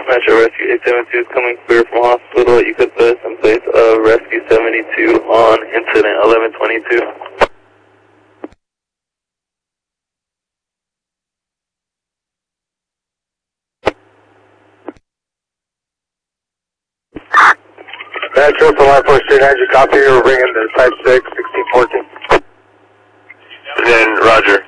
Metro Rescue 872 is coming clear from hospital. You could put us in place of Rescue 72 on incident 1122. Metro from Line 4 Street, how'd you copy? We're bringing the Type 6, 1614. Then, Roger.